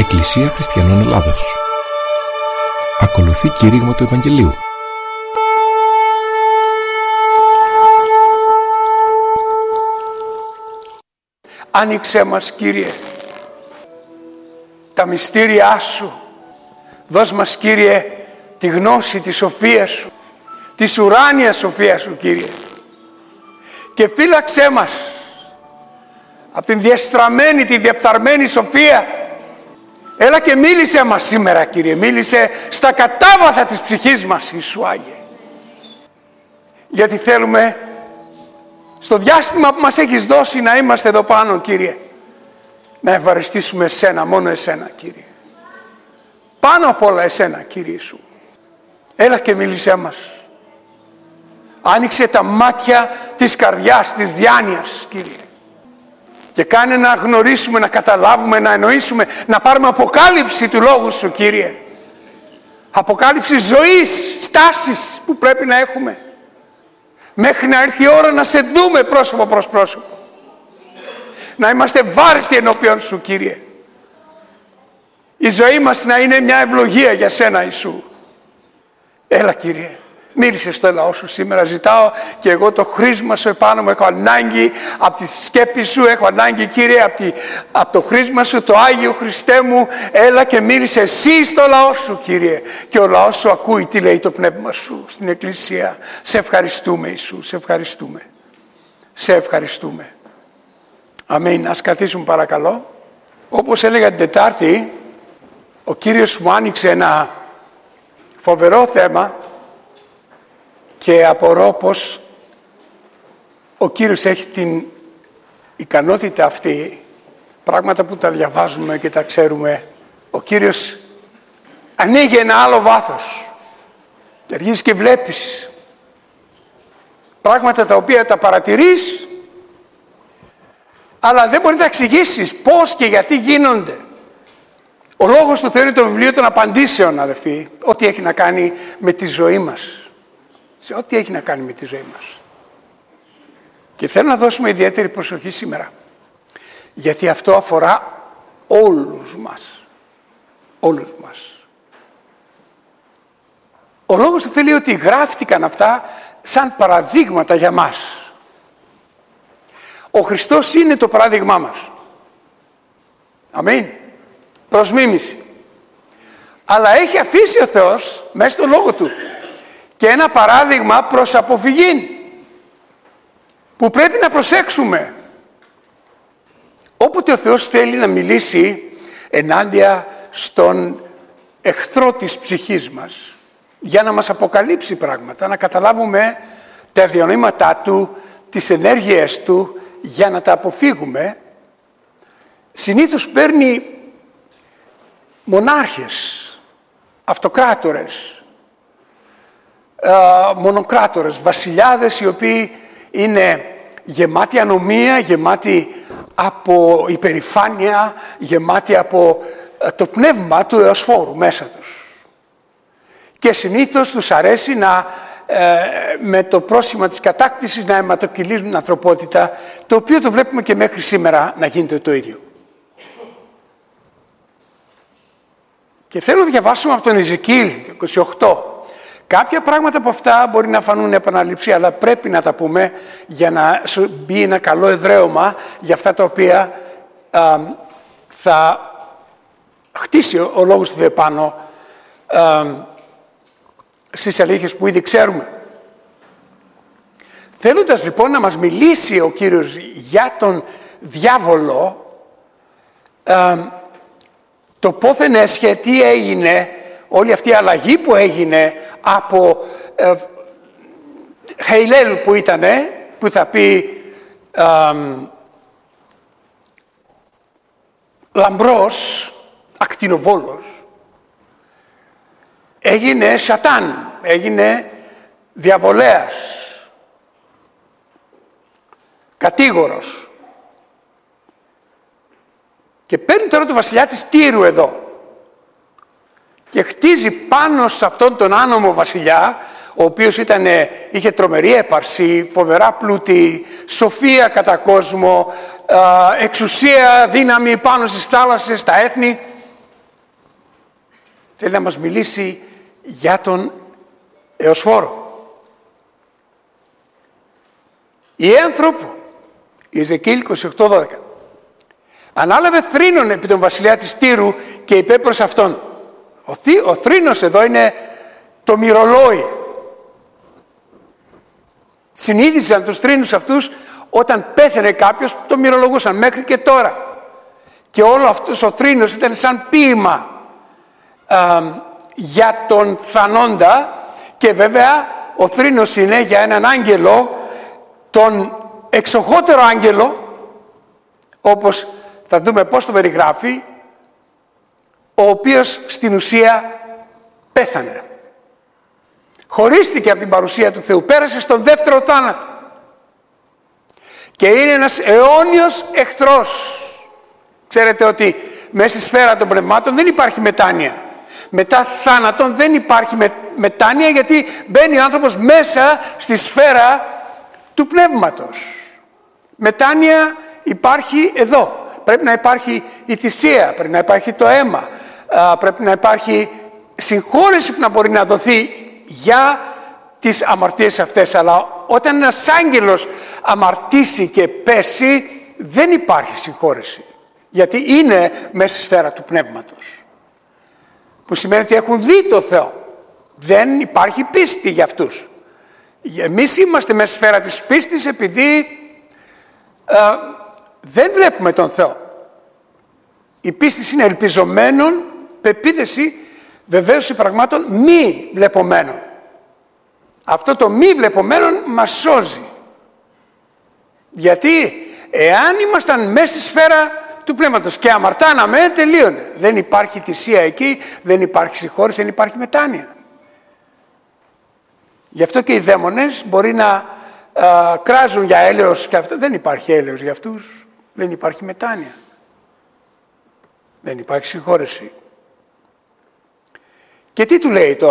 Εκκλησία Χριστιανών Ελλάδος. Ακολουθεί κήρυγμα του Ευαγγελίου. Άνοιξέ μας, Κύριε, τα μυστήριά Σου. Δώσ' μας, Κύριε, τη γνώση της σοφίας Σου, της ουράνιας σοφίας Σου, Κύριε. Και φύλαξέ μας από την διεστραμμένη, τη διεφθαρμένη σοφία. Έλα και μίλησέ μας σήμερα, Κύριε. Μίλησε στα κατάβαθα της ψυχής μας, Ιησού Άγιε. Γιατί θέλουμε στο διάστημα που μας έχεις δώσει να είμαστε εδώ πάνω, Κύριε, να ευχαριστήσουμε Εσένα, μόνο Εσένα, Κύριε. Πάνω απ' όλα Εσένα, Κύριε Ιησού. Έλα και μίλησέ μας. Άνοιξε τα μάτια της καρδιάς, της διάνοιας, Κύριε. Και κάνε να γνωρίσουμε, να καταλάβουμε, να εννοήσουμε, να πάρουμε αποκάλυψη του Λόγου Σου, Κύριε. Αποκάλυψη ζωής, στάσης που πρέπει να έχουμε. Μέχρι να έρθει η ώρα να Σε δούμε πρόσωπο προς πρόσωπο. Να είμαστε βάρεστοι ενώπιον Σου, Κύριε. Η ζωή μας να είναι μια ευλογία για Σένα, Ιησού. Έλα, Κύριε. Μίλησε στο λαό Σου σήμερα. Ζητάω και εγώ το χρήσμα Σου επάνω μου. Έχω ανάγκη από τη σκέπη Σου. Έχω ανάγκη, Κύριε, από το χρήσμα Σου, το Άγιο Χριστέ μου. Έλα και μίλησε Εσύ στο λαό Σου, Κύριε. Και ο λαός Σου ακούει τι λέει το Πνεύμα Σου στην Εκκλησία. Σε ευχαριστούμε, Ιησού. Σε ευχαριστούμε. Σε ευχαριστούμε. Αμήν. Ας καθίσουμε παρακαλώ. Όπως έλεγα την Τετάρτη, ο Κύριος μου άνοιξε ένα φοβερό θέμα. Και απορώ πως ο Κύριος έχει την ικανότητα αυτή, πράγματα που τα διαβάζουμε και τα ξέρουμε. Ο Κύριος ανοίγει ένα άλλο βάθος και αρχίζεις και βλέπεις πράγματα τα οποία τα παρατηρείς, αλλά δεν μπορεί να εξηγήσεις πώς και γιατί γίνονται. Ο λόγος του Θεού είναι το βιβλίο των απαντήσεων, αδελφοί, ό,τι έχει να κάνει με τη ζωή μας. Σε ό,τι έχει να κάνει με τη ζωή μας. Και θέλω να δώσουμε ιδιαίτερη προσοχή σήμερα. Γιατί αυτό αφορά όλους μας. Όλους μας. Ο λόγος του θέλει ότι γράφτηκαν αυτά σαν παραδείγματα για μας. Ο Χριστός είναι το παράδειγμά μας. Αμήν. Προς μίμηση. Αλλά έχει αφήσει ο Θεός μέσα στον Λόγο Του και ένα παράδειγμα προς αποφυγή που πρέπει να προσέξουμε. Όποτε ο Θεός θέλει να μιλήσει ενάντια στον εχθρό της ψυχής μας για να μας αποκαλύψει πράγματα, να καταλάβουμε τα διανοήματά Του, τις ενέργειες Του για να τα αποφύγουμε, συνήθως παίρνει μονάρχες, αυτοκράτορες, μονοκράτορες, βασιλιάδες οι οποίοι είναι γεμάτοι ανομία, γεμάτοι από υπερηφάνεια, γεμάτοι από το πνεύμα του εωσφόρου μέσα τους. Και συνήθως τους αρέσει με το πρόσημα της κατάκτησης να αιματοκυλίζουν την ανθρωπότητα, το οποίο το βλέπουμε και μέχρι σήμερα να γίνεται το ίδιο. Και θέλω να διαβάσουμε από τον Εζεκίηλ 28. Κάποια πράγματα από αυτά μπορεί να φανούν επαναλήψη, αλλά πρέπει να τα πούμε για να μπει ένα καλό εδραίωμα για αυτά τα οποία θα χτίσει ο Λόγος του Θεού πάνω στις αλήθειες που ήδη ξέρουμε. Θέλοντας λοιπόν να μας μιλήσει ο Κύριος για τον διάβολο, το πόθεν έσχε, τι έγινε, όλη αυτή η αλλαγή που έγινε από Χεϊλέλ που ήτανε, που θα πει λαμπρός, ακτινοβόλος, έγινε σατάν, έγινε διαβολέας, κατήγορος. Και παίρνει τώρα το βασιλιά της Τύρου εδώ και χτίζει πάνω σε αυτόν τον άνομο βασιλιά, ο οποίος είχε τρομερή έπαρση, φοβερά πλούτη, σοφία κατά κόσμο, εξουσία, δύναμη πάνω στις θάλασσες, στα έθνη. Θέλει να μας μιλήσει για τον Εωσφόρο. Η άνθρωπο, η Εζεκίηλ 28:12, ανάλαβε θρήνον επί τον βασιλιά της Τύρου και είπε προς αυτόν. Ο θρήνος εδώ είναι το μυρολόι. Συνείδησαν τους θρήνους αυτούς όταν πέθανε κάποιος, το μυρολογούσαν μέχρι και τώρα. Και όλο αυτός ο θρήνος ήταν σαν ποίημα για τον θανόντα, και βέβαια ο θρήνος είναι για έναν άγγελο, τον εξοχότερο άγγελο, όπως θα δούμε πώς το περιγράφει, ο οποίος στην ουσία πέθανε. Χωρίστηκε από την παρουσία του Θεού, πέρασε στον δεύτερο θάνατο. Και είναι ένας αιώνιος εχθρός. Ξέρετε ότι μέσα στη σφαίρα των πνευμάτων δεν υπάρχει μετάνοια. Μετά θάνατον δεν υπάρχει μετάνοια, γιατί μπαίνει ο άνθρωπος μέσα στη σφαίρα του πνεύματος. Μετάνοια υπάρχει εδώ. Πρέπει να υπάρχει η θυσία, πρέπει να υπάρχει το αίμα, πρέπει να υπάρχει συγχώρεση που να μπορεί να δοθεί για τις αμαρτίες αυτές. Αλλά όταν ένας άγγελος αμαρτήσει και πέσει, δεν υπάρχει συγχώρεση. Γιατί είναι μέσα στη σφαίρα του πνεύματος. Που σημαίνει ότι έχουν δει το Θεό. Δεν υπάρχει πίστη για αυτούς. Εμείς είμαστε μέσα στη σφαίρα της πίστης επειδή δεν βλέπουμε τον Θεό. Η πίστη είναι ελπιζομένων, πεποίθηση βεβαίως πραγμάτων μη βλεπομένων. Αυτό το μη βλεπομένων μας σώζει. Γιατί εάν ήμασταν μέσα στη σφαίρα του πνεύματος και αμαρτάναμε, τελείωνε. Δεν υπάρχει θυσία εκεί, δεν υπάρχει συγχώρεση, δεν υπάρχει μετάνοια. Γι' αυτό και οι δαίμονες μπορεί να κράζουν για έλεος και αυτό. Δεν υπάρχει έλεος για αυτούς. Δεν υπάρχει μετάνοια. Δεν υπάρχει συγχώρεση. Και τι του λέει τώρα?